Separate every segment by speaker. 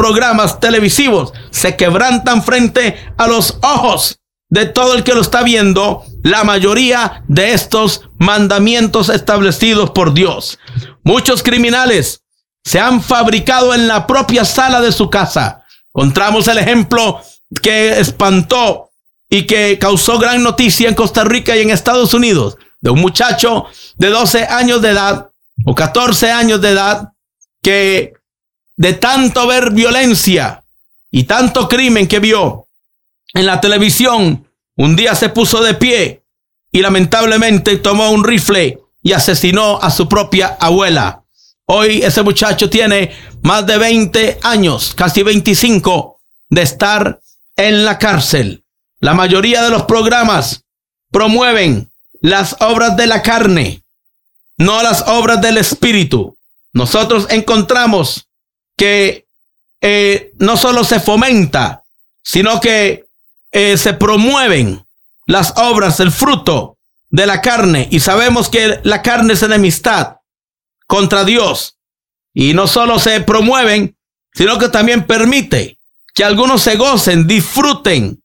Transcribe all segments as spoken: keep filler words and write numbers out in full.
Speaker 1: programas televisivos se quebrantan frente a los ojos de todo el que lo está viendo la mayoría de estos mandamientos establecidos por Dios. Muchos criminales se han fabricado en la propia sala de su casa. Encontramos el ejemplo que espantó y que causó gran noticia en Costa Rica y en Estados Unidos, de un muchacho de doce años de edad o catorce años de edad que de tanto ver violencia y tanto crimen que vio en la televisión, un día se puso de pie y lamentablemente tomó un rifle y asesinó a su propia abuela. Hoy ese muchacho tiene más de veinte años, casi veinticinco, de estar en la cárcel. La mayoría de los programas promueven las obras de la carne, no las obras del espíritu. Nosotros encontramos que eh, no solo se fomenta, sino que eh, se promueven las obras, el fruto de la carne. Y sabemos que la carne es enemistad contra Dios. Y no solo se promueven, sino que también permite que algunos se gocen, disfruten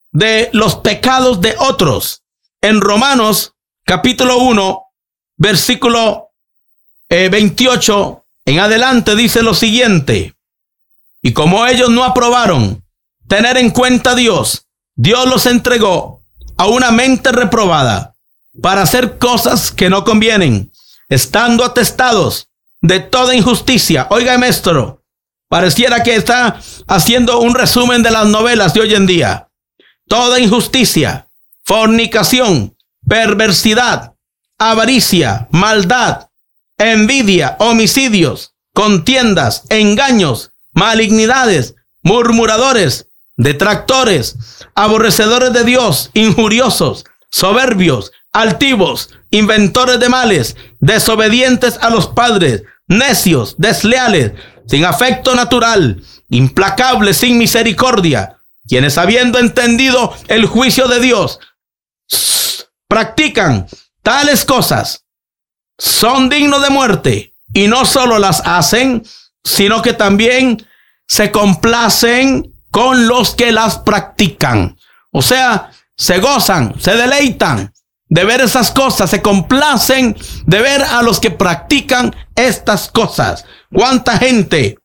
Speaker 1: de los pecados de otros. En Romanos capítulo uno, versículo eh, veintiocho en adelante dice lo siguiente: y como ellos no aprobaron tener en cuenta a Dios, Dios los entregó a una mente reprobada para hacer cosas que no convienen, estando atestados de toda injusticia. Óigame esto, pareciera que está haciendo un resumen de las novelas de hoy en día. Toda injusticia, fornicación, perversidad, avaricia, maldad, envidia, homicidios, contiendas, engaños, malignidades, murmuradores, detractores, aborrecedores de Dios, injuriosos, soberbios, altivos, inventores de males, desobedientes a los padres, necios, desleales, sin afecto natural, implacables, sin misericordia, quienes habiendo entendido el juicio de Dios, practican tales cosas, son dignos de muerte, y no solo las hacen, sino que también se complacen con los que las practican. O sea, se gozan, se deleitan de ver esas cosas, se complacen de ver a los que practican estas cosas. ¿Cuánta gente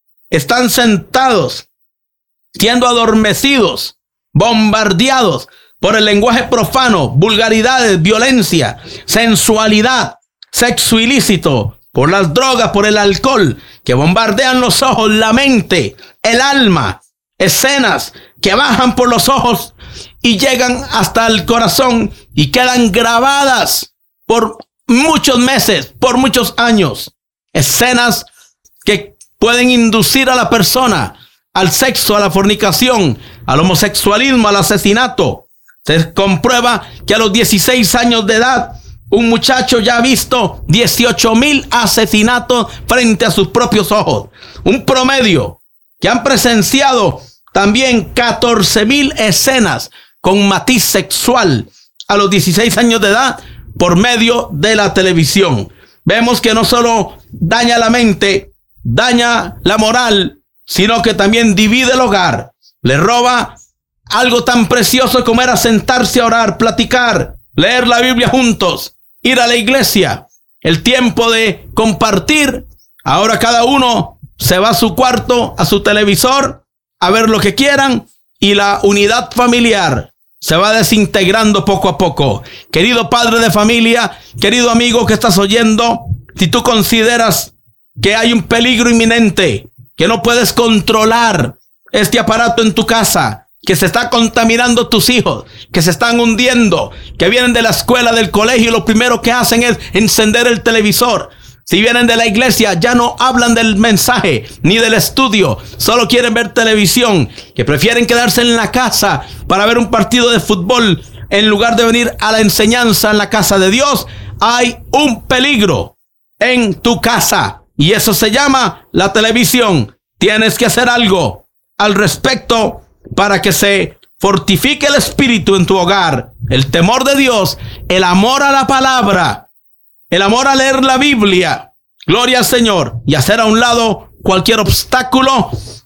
Speaker 1: están sentados, siendo adormecidos, bombardeados por el lenguaje profano, vulgaridades, violencia, sensualidad, sexo ilícito, por las drogas, por el alcohol, que bombardean los ojos, la mente, el alma, escenas que bajan por los ojos y llegan hasta el corazón y quedan grabadas por muchos meses, por muchos años. Escenas que pueden inducir a la persona al sexo, a la fornicación, al homosexualismo, al asesinato. Se comprueba que a los dieciséis años de edad, un muchacho ya ha visto dieciocho mil asesinatos frente a sus propios ojos. Un promedio que han presenciado también catorce mil escenas con matiz sexual a los dieciséis años de edad por medio de la televisión. Vemos que no solo daña la mente, daña la moral, sino que también divide el hogar. Le roba algo tan precioso como era sentarse a orar, platicar, leer la Biblia juntos, ir a la iglesia, el tiempo de compartir. Ahora cada uno se va a su cuarto, a su televisor, a ver lo que quieran, y la unidad familiar se va desintegrando poco a poco. Querido padre de familia, querido amigo que estás oyendo, si tú consideras que hay un peligro inminente, que no puedes controlar este aparato en tu casa, que se está contaminando tus hijos, que se están hundiendo, que vienen de la escuela, del colegio, y lo primero que hacen es encender el televisor. Si vienen de la iglesia, ya no hablan del mensaje ni del estudio, solo quieren ver televisión, que prefieren quedarse en la casa para ver un partido de fútbol en lugar de venir a la enseñanza en la casa de Dios. Hay un peligro en tu casa y eso se llama la televisión. Tienes que hacer algo al respecto para que se fortifique el espíritu en tu hogar, el temor de Dios, el amor a la palabra, el amor a leer la Biblia, gloria al Señor, y hacer a un lado cualquier obstáculo